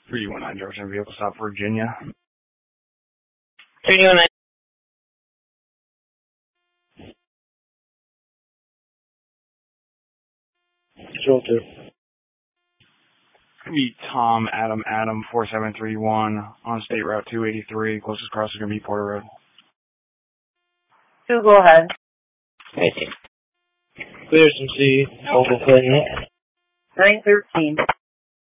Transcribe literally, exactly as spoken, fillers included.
three one nine Jefferson vehicle stop, Virginia. three one nine. Control two. Be Tom Adam Adam four seven three one on State Route two eighty-three. Closest cross is going to be Porter Road. Two, go ahead. Clear some C. Mobile Clinton. nine thirteen.